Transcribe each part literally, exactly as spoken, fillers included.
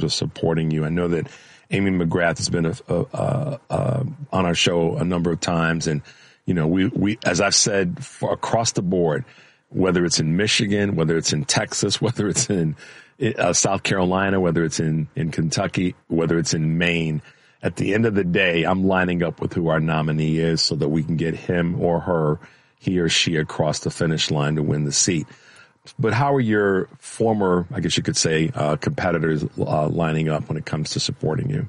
of supporting you. I know that Amy McGrath has been a, a, a, a, on our show a number of times. And, you know, we, we as I've said, for across the board, whether it's in Michigan, whether it's in Texas, whether it's in uh, South Carolina, whether it's in, in Kentucky, whether it's in Maine, at the end of the day, I'm lining up with who our nominee is so that we can get him or her, he or she, across the finish line to win the seat. But how are your former, I guess you could say, uh, competitors uh, lining up when it comes to supporting you?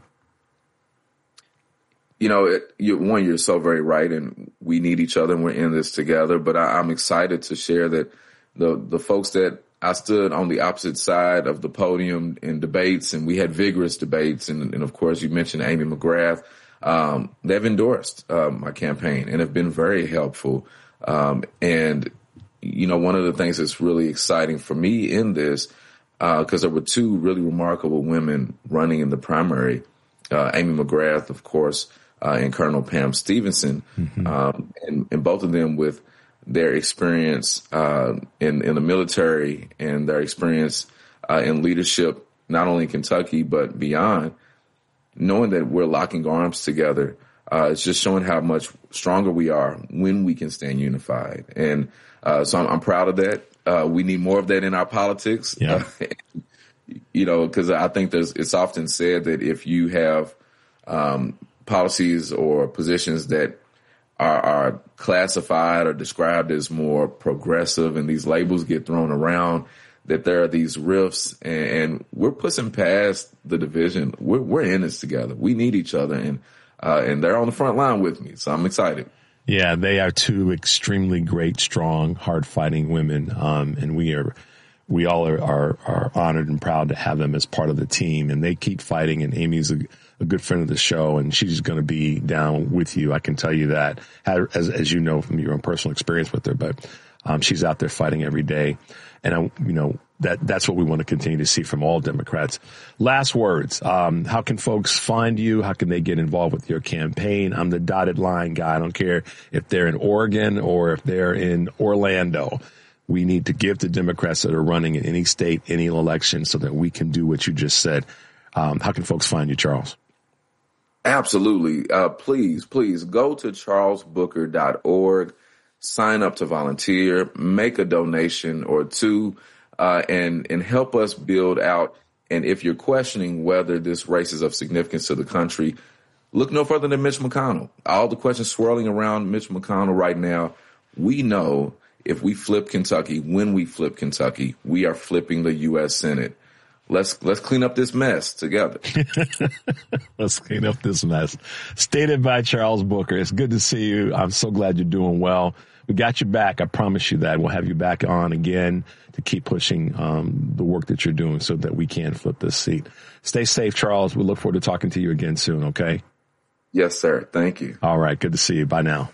You know, it, you, one, you're so very right, and we need each other, and we're in this together. But I, I'm excited to share that the the folks that I stood on the opposite side of the podium in debates, and we had vigorous debates, and, and of course, you mentioned Amy McGrath. Um, they've endorsed uh, my campaign and have been very helpful. Um, and You know, one of the things that's really exciting for me in this, because uh, there were two really remarkable women running in the primary, uh, Amy McGrath, of course, uh, and Colonel Pam Stevenson, mm-hmm. um, and, and both of them with their experience uh, in, in the military and their experience uh, in leadership, not only in Kentucky, but beyond, knowing that we're locking arms together, uh, it's just showing how much stronger we are when we can stand unified. And Uh, so I'm, I'm proud of that. Uh, we need more of that in our politics. Yeah. Uh, you know, because I think there's, it's often said that if you have um, policies or positions that are, are classified or described as more progressive and these labels get thrown around, that there are these rifts, and, and we're pushing past the division. We're, we're in this together. We need each other, and uh, and they're on the front line with me. So I'm excited. Yeah, they are two extremely great, strong, hard-fighting women, um, and we are, we all are, are, are honored and proud to have them as part of the team. And they keep fighting. And Amy's a, a good friend of the show, and she's going to be down with you. I can tell you that, as as you know from your own personal experience with her. But um, she's out there fighting every day, and I, you know, that that's what we want to continue to see from all Democrats. Last words. Um, how can folks find you? How can they get involved with your campaign? I'm the dotted line guy. I don't care if they're in Oregon or if they're in Orlando. We need to give to Democrats that are running in any state, any election, so that we can do what you just said. Um, how can folks find you, Charles? Absolutely. Uh, please, please go to charles booker dot org, sign up to volunteer, make a donation or two. Uh, and, and help us build out. And if you're questioning whether this race is of significance to the country, look no further than Mitch McConnell. All the questions swirling around Mitch McConnell right now, we know if we flip Kentucky, when we flip Kentucky, we are flipping the U S Senate. Let's, let's clean up this mess together. Let's clean up this mess. Stated by Charles Booker. It's good to see you. I'm so glad you're doing well. We got you back. I promise you that. We'll have you back on again to keep pushing um, the work that you're doing so that we can flip this seat. Stay safe, Charles. We look forward to talking to you again soon, okay? Yes, sir. Thank you. All right. Good to see you. Bye now.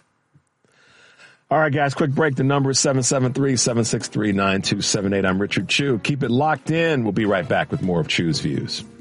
All right, guys, quick break. The number is seven seven three, seven six three, nine two seven eight. I'm Richard Chew. Keep it locked in. We'll be right back with more of Chew's Views.